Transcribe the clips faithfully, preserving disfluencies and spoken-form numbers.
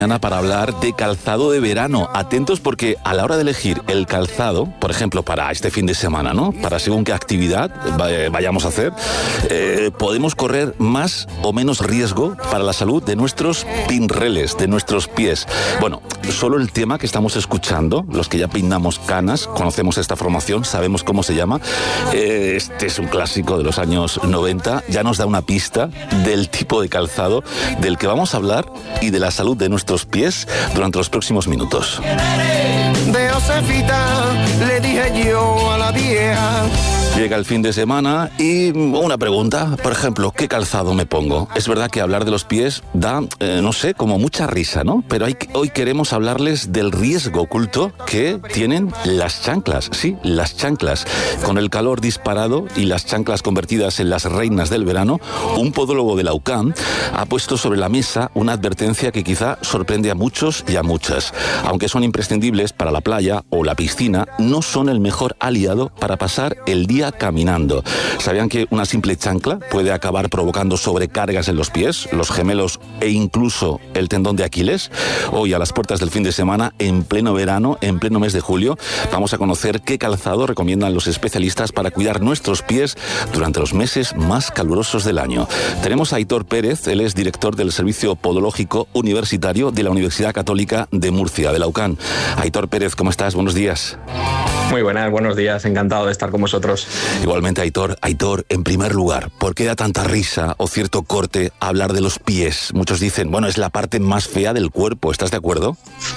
Para hablar de calzado de verano. Atentos porque a la hora de elegir el calzado, por ejemplo, para este fin de semana, ¿no? Para según qué actividad vayamos a hacer, eh, podemos correr más o menos riesgo para la salud de nuestros pinreles, de nuestros pies. Bueno, solo el tema que estamos escuchando, los que ya peinamos canas, conocemos esta formación, sabemos cómo se llama. Eh, este es un clásico de los años noventa, ya nos da una pista del tipo de calzado del que vamos a hablar y de la salud de nuestros pies durante los próximos minutos. De Josefita le dije yo a la vieja. Llega el fin de semana y una pregunta, por ejemplo, ¿qué calzado me pongo? Es verdad que hablar de los pies da, eh, no sé, como mucha risa, ¿no? Pero hay, hoy queremos hablarles del riesgo oculto que tienen las chanclas. Sí, las chanclas. Con el calor disparado y las chanclas convertidas en las reinas del verano, un podólogo de la U C A M ha puesto sobre la mesa una advertencia que quizá sorprende a muchos y a muchas. Aunque son imprescindibles para la playa o la piscina, no son el mejor aliado para pasar el día caminando. ¿Sabían que una simple chancla puede acabar provocando sobrecargas en los pies, los gemelos e incluso el tendón de Aquiles? Hoy, a las puertas del fin de semana, en pleno verano, en pleno mes de julio, vamos a conocer qué calzado recomiendan los especialistas para cuidar nuestros pies durante los meses más calurosos del año. Tenemos a Aitor Pérez, él es director del Servicio Podológico Universitario de la Universidad Católica de Murcia, de la U C A M. Aitor Pérez, ¿cómo estás? Buenos días. Muy buenas, buenos días, encantado de estar con vosotros. Igualmente, Aitor. Aitor, en primer lugar, ¿por qué da tanta risa o cierto corte hablar de los pies? Muchos dicen, bueno, es la parte más fea del cuerpo, ¿estás de acuerdo?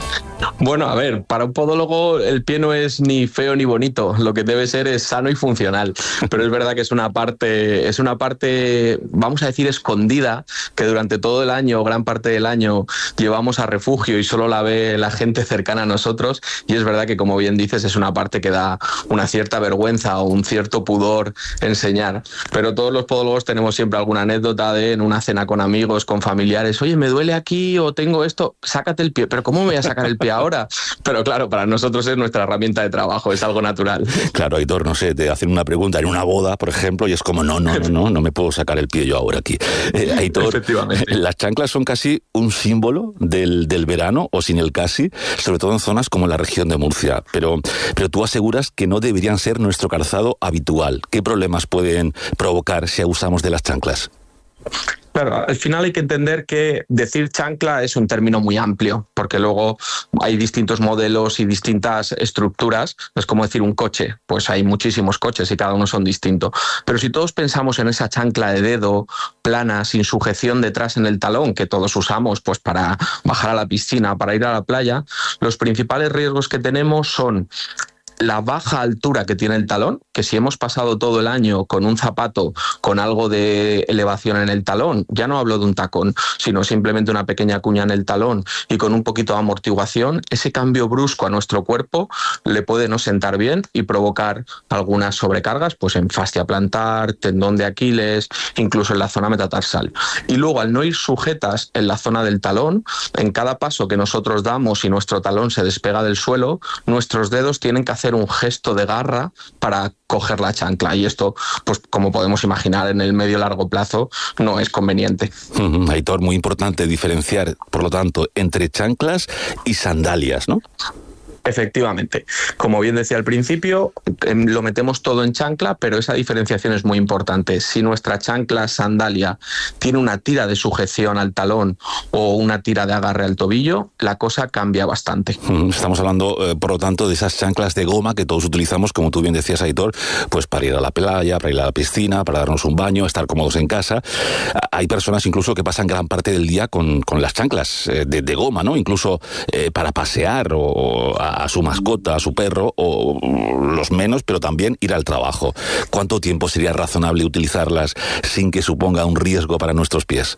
Bueno, a ver, para un podólogo el pie no es ni feo ni bonito, lo que debe ser es sano y funcional, pero es verdad que es una parte, es una parte, vamos a decir, escondida, que durante todo el año, gran parte del año, llevamos a refugio y solo la ve la gente cercana a nosotros, y es verdad que, como bien dices, es una parte que da una cierta vergüenza o un cierto pudor enseñar, pero todos los podólogos tenemos siempre alguna anécdota de en una cena con amigos, con familiares, oye, me duele aquí o tengo esto, sácate el pie, pero ¿cómo me voy a sacar el pie ahora? Pero claro, para nosotros es nuestra herramienta de trabajo, es algo natural. Claro, Aitor, no sé, te hacen una pregunta en una boda, por ejemplo, y es como, no, no, no, no, no me puedo sacar el pie yo ahora aquí. Eh, Aitor, efectivamente, las chanclas son casi un símbolo del, del verano, o sin el casi, sobre todo en zonas como la región de Murcia, pero, pero tú aseguras que no deberían ser nuestro calzado habitual. ¿Qué problemas pueden provocar si abusamos de las chanclas? Claro, al final hay que entender que decir chancla es un término muy amplio, porque luego hay distintos modelos y distintas estructuras. Es como decir un coche, pues hay muchísimos coches y cada uno son distintos. Pero si todos pensamos en esa chancla de dedo, plana, sin sujeción detrás en el talón, que todos usamos pues para bajar a la piscina, para ir a la playa, los principales riesgos que tenemos son la baja altura que tiene el talón, que si hemos pasado todo el año con un zapato con algo de elevación en el talón, ya no hablo de un tacón, sino simplemente una pequeña cuña en el talón y con un poquito de amortiguación, ese cambio brusco a nuestro cuerpo le puede no sentar bien y provocar algunas sobrecargas pues en fascia plantar, tendón de Aquiles, incluso en la zona metatarsal. Y luego, al no ir sujetas en la zona del talón, en cada paso que nosotros damos y nuestro talón se despega del suelo, nuestros dedos tienen que hacer un gesto de garra para coger la chancla, y esto, pues como podemos imaginar, en el medio largo plazo no es conveniente. Uh-huh. Aitor, muy importante diferenciar, por lo tanto, entre chanclas y sandalias, ¿no? Efectivamente. Como bien decía al principio, lo metemos todo en chancla, pero esa diferenciación es muy importante. Si nuestra chancla sandalia tiene una tira de sujeción al talón o una tira de agarre al tobillo, la cosa cambia bastante. Estamos hablando, eh, por lo tanto, de esas chanclas de goma que todos utilizamos, como tú bien decías, Aitor, pues para ir a la playa, para ir a la piscina, para darnos un baño, estar cómodos en casa. Hay personas incluso que pasan gran parte del día con, con las chanclas eh, de, de goma, ¿no? Incluso eh, para pasear o, o a a su mascota, a su perro, o los menos, pero también ir al trabajo. ¿Cuánto tiempo sería razonable utilizarlas sin que suponga un riesgo para nuestros pies?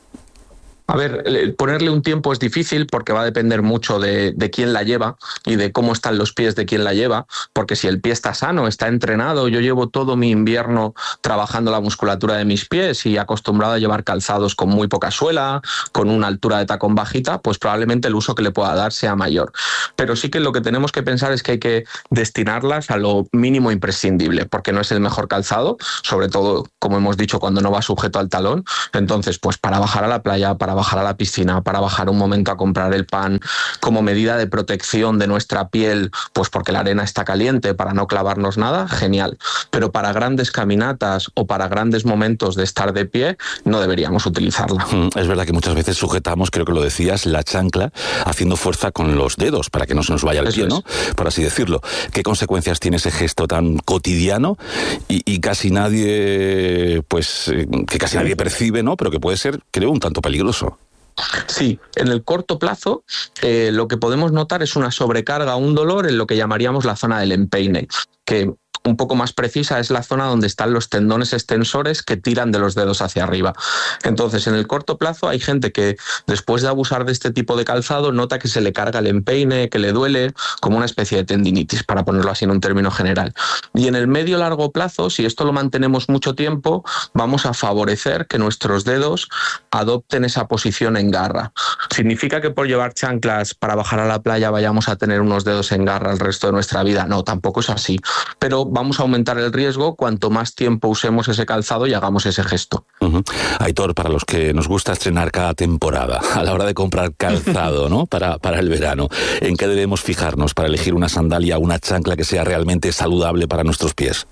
A ver, ponerle un tiempo es difícil porque va a depender mucho de, de quién la lleva y de cómo están los pies de quien la lleva, porque si el pie está sano, está entrenado, yo llevo todo mi invierno trabajando la musculatura de mis pies y acostumbrado a llevar calzados con muy poca suela, con una altura de tacón bajita, pues probablemente el uso que le pueda dar sea mayor. Pero sí que lo que tenemos que pensar es que hay que destinarlas a lo mínimo imprescindible, porque no es el mejor calzado, sobre todo, como hemos dicho, cuando no va sujeto al talón. Entonces, pues para bajar a la playa, para bajar a la piscina, para bajar un momento a comprar el pan, como medida de protección de nuestra piel, pues porque la arena está caliente, para no clavarnos nada, genial. Pero para grandes caminatas o para grandes momentos de estar de pie, no deberíamos utilizarla. Es verdad que muchas veces sujetamos, creo que lo decías, la chancla haciendo fuerza con los dedos para que no se nos vaya el pie, ¿no? Por así decirlo. ¿Qué consecuencias tiene ese gesto tan cotidiano y, y casi nadie, pues, que casi nadie percibe, ¿no? Pero que puede ser, creo, un tanto peligroso. Sí, en el corto plazo eh, lo que podemos notar es una sobrecarga, un dolor en lo que llamaríamos la zona del empeine, que un poco más precisa es la zona donde están los tendones extensores que tiran de los dedos hacia arriba. Entonces, en el corto plazo hay gente que después de abusar de este tipo de calzado nota que se le carga el empeine, que le duele, como una especie de tendinitis, para ponerlo así en un término general. Y en el medio largo plazo, si esto lo mantenemos mucho tiempo, vamos a favorecer que nuestros dedos adopten esa posición en garra. ¿Significa que por llevar chanclas para bajar a la playa vayamos a tener unos dedos en garra el resto de nuestra vida? No, tampoco es así. Pero vamos a aumentar el riesgo cuanto más tiempo usemos ese calzado y hagamos ese gesto. Uh-huh. Aitor, para los que nos gusta estrenar cada temporada, a la hora de comprar calzado, ¿no? para, para el verano, ¿en qué debemos fijarnos para elegir una sandalia o una chancla que sea realmente saludable para nuestros pies?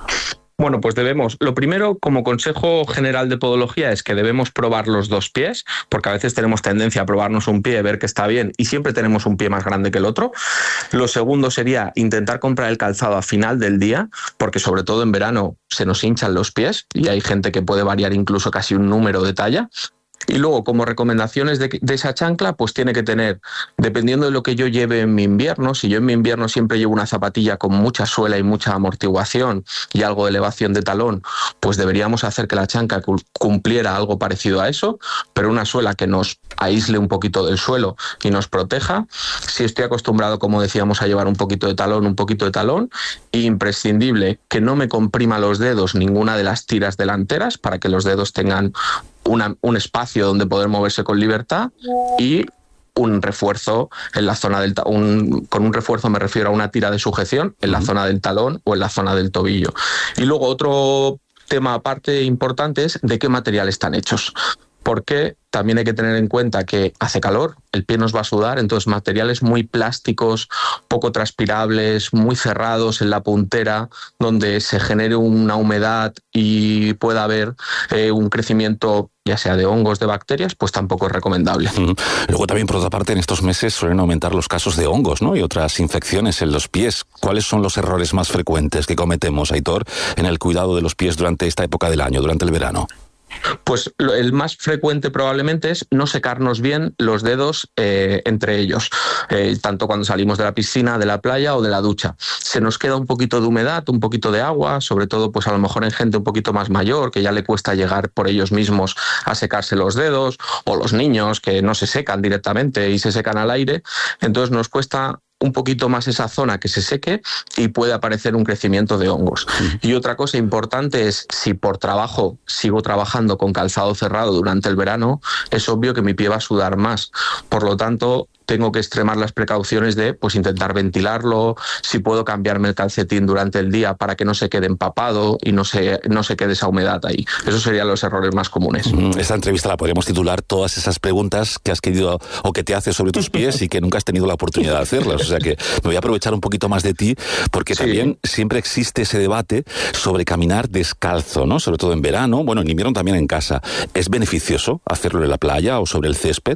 Bueno, pues debemos, lo primero, como consejo general de podología, es que debemos probar los dos pies, porque a veces tenemos tendencia a probarnos un pie, ver que está bien, y siempre tenemos un pie más grande que el otro. Lo segundo sería intentar comprar el calzado a final del día, porque sobre todo en verano se nos hinchan los pies, y hay gente que puede variar incluso casi un número de talla. Y luego, como recomendaciones de, de esa chancla, pues tiene que tener, dependiendo de lo que yo lleve en mi invierno, si yo en mi invierno siempre llevo una zapatilla con mucha suela y mucha amortiguación y algo de elevación de talón, pues deberíamos hacer que la chancla cumpliera algo parecido a eso, pero una suela que nos aísle un poquito del suelo y nos proteja. Si estoy acostumbrado, como decíamos, a llevar un poquito de talón, un poquito de talón, y imprescindible que no me comprima los dedos ninguna de las tiras delanteras para que los dedos tengan Una, un espacio donde poder moverse con libertad, y un refuerzo en la zona del talón. Con un refuerzo me refiero a una tira de sujeción en la zona del talón o en la zona del tobillo. Y luego otro tema aparte importante es de qué material están hechos. Porque también hay que tener en cuenta que hace calor, el pie nos va a sudar, entonces materiales muy plásticos, poco transpirables, muy cerrados en la puntera, donde se genere una humedad y pueda haber eh, un crecimiento ya sea de hongos, de bacterias, pues tampoco es recomendable. Mm. Luego también, por otra parte, en estos meses suelen aumentar los casos de hongos, ¿no? Y otras infecciones en los pies. ¿Cuáles son los errores más frecuentes que cometemos, Aitor, en el cuidado de los pies durante esta época del año, durante el verano? Pues el más frecuente probablemente es no secarnos bien los dedos eh, entre ellos, eh, tanto cuando salimos de la piscina, de la playa o de la ducha. Se nos queda un poquito de humedad, un poquito de agua, sobre todo pues a lo mejor en gente un poquito más mayor, que ya le cuesta llegar por ellos mismos a secarse los dedos, o los niños que no se secan directamente y se secan al aire. Entonces nos cuesta un poquito más esa zona que se seque y puede aparecer un crecimiento de hongos. Y otra cosa importante es, si por trabajo sigo trabajando con calzado cerrado durante el verano, es obvio que mi pie va a sudar más. Por lo tanto, tengo que extremar las precauciones de pues intentar ventilarlo, si puedo cambiarme el calcetín durante el día para que no se quede empapado y no se, no se quede esa humedad ahí. Esos serían los errores más comunes. Esta entrevista la podríamos titular Todas esas preguntas que has querido o que te haces sobre tus pies y que nunca has tenido la oportunidad de hacerlas. O sea que me voy a aprovechar un poquito más de ti, porque sí, también siempre existe ese debate sobre caminar descalzo, ¿no? Sobre todo en verano, bueno, en invierno también en casa. ¿Es beneficioso hacerlo en la playa o sobre el césped?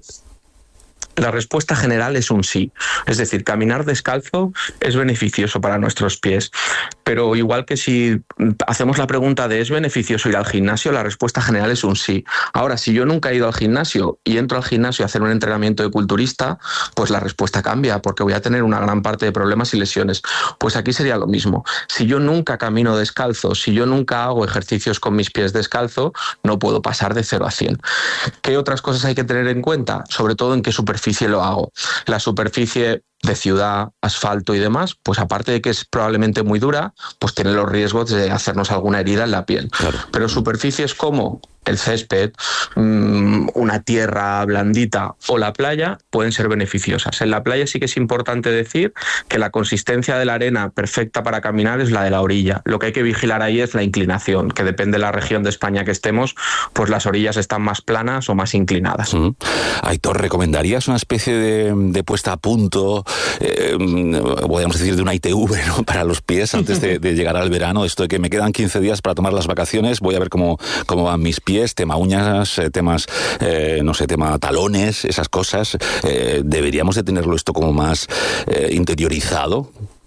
La respuesta general es un sí. Es decir, caminar descalzo es beneficioso para nuestros pies. Pero igual que si hacemos la pregunta de ¿es beneficioso ir al gimnasio?, la respuesta general es un sí. Ahora, si yo nunca he ido al gimnasio y entro al gimnasio a hacer un entrenamiento de culturista, pues la respuesta cambia, porque voy a tener una gran parte de problemas y lesiones. Pues aquí sería lo mismo. Si yo nunca camino descalzo, si yo nunca hago ejercicios con mis pies descalzo, no puedo pasar de cero a cien. ¿Qué otras cosas hay que tener en cuenta? Sobre todo en qué superficie lo hago. La superficie de ciudad, asfalto y demás, pues aparte de que es probablemente muy dura, pues tiene los riesgos de hacernos alguna herida en la piel. Claro. Pero superficies como el césped, mmm, una tierra blandita o la playa, pueden ser beneficiosas. En la playa sí que es importante decir que la consistencia de la arena perfecta para caminar es la de la orilla. Lo que hay que vigilar ahí es la inclinación, que depende de la región de España que estemos, pues las orillas están más planas o más inclinadas. Mm. Aitor, ¿recomendarías una especie de, de puesta a punto, eh, podríamos decir de una I T V, ¿no?, para los pies antes de, de llegar al verano? Esto de que me quedan quince días para tomar las vacaciones, voy a ver cómo, cómo van mis pies, tema uñas, eh, temas, eh, no sé, tema talones, esas cosas. Eh, ¿Deberíamos de tenerlo esto como más eh, interiorizado?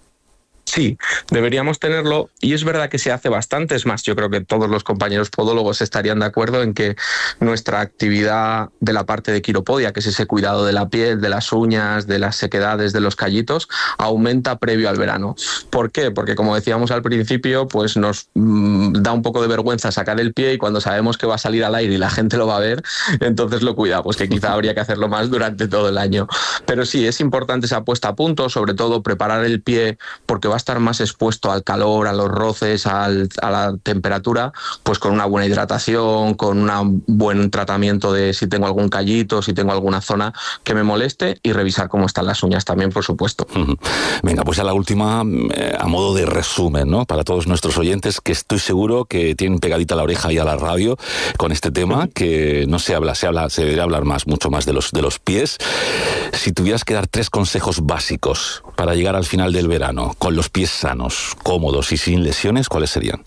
Sí, deberíamos tenerlo, y es verdad que se hace bastante. Es más, yo creo que todos los compañeros podólogos estarían de acuerdo en que nuestra actividad de la parte de quiropodia, que es ese cuidado de la piel, de las uñas, de las sequedades, de los callitos, aumenta previo al verano. ¿Por qué? Porque, como decíamos al principio, pues nos mmm, da un poco de vergüenza sacar el pie, y cuando sabemos que va a salir al aire y la gente lo va a ver, entonces lo cuidamos, que quizá habría que hacerlo más durante todo el año. Pero sí, es importante esa puesta a punto, sobre todo preparar el pie, porque va a estar más expuesto al calor, a los roces, al, a la temperatura, pues con una buena hidratación, con un buen tratamiento de si tengo algún callito, si tengo alguna zona que me moleste, y revisar cómo están las uñas también, por supuesto. Venga, pues a la última, eh, a modo de resumen, ¿no?, para todos nuestros oyentes, que estoy seguro que tienen pegadita la oreja y a la radio con este tema, que no se habla, se habla, se debería hablar más, mucho más de los, de los pies. Si tuvieras que dar tres consejos básicos para llegar al final del verano con los pies sanos, cómodos y sin lesiones, ¿cuáles serían?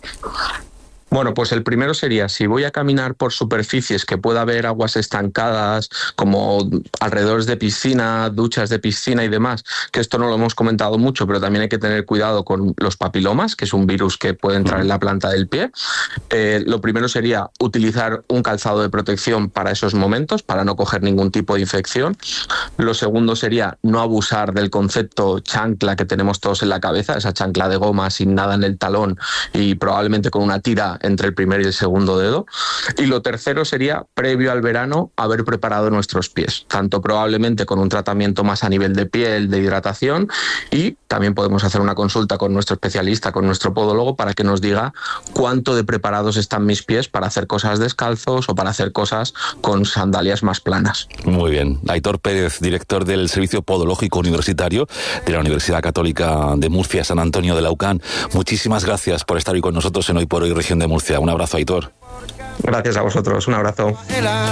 Bueno, pues el primero sería, si voy a caminar por superficies que pueda haber aguas estancadas, como alrededores de piscina, duchas de piscina y demás, que esto no lo hemos comentado mucho, pero también hay que tener cuidado con los papilomas, que es un virus que puede entrar en la planta del pie. Eh, lo primero sería utilizar un calzado de protección para esos momentos, para no coger ningún tipo de infección. Lo segundo sería no abusar del concepto chancla que tenemos todos en la cabeza, esa chancla de goma sin nada en el talón y probablemente con una tira entre el primer y el segundo dedo. Y lo tercero sería, previo al verano, haber preparado nuestros pies, tanto probablemente con un tratamiento más a nivel de piel, de hidratación, y también podemos hacer una consulta con nuestro especialista, con nuestro podólogo, para que nos diga cuánto de preparados están mis pies para hacer cosas descalzos o para hacer cosas con sandalias más planas. Muy bien. Aitor Pérez, director del Servicio Podológico Universitario de la Universidad Católica de Murcia, San Antonio de la UCAN. Muchísimas gracias por estar hoy con nosotros en Hoy por Hoy Región de Murcia. Un abrazo, Aitor. Gracias a vosotros, un abrazo.